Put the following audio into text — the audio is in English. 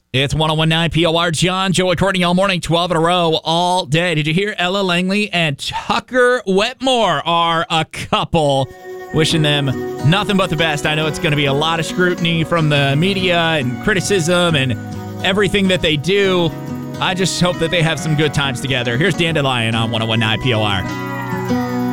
It's 1019 POR. John, Joey, Courtney all morning, 12 in a row, all day. Did you hear Ella Langley and Tucker Wetmore are a couple? Wishing them nothing but the best. I know it's going to be a lot of scrutiny from the media and criticism and everything that they do. I just hope that they have some good times together. Here's Dandelion on 1019 POR.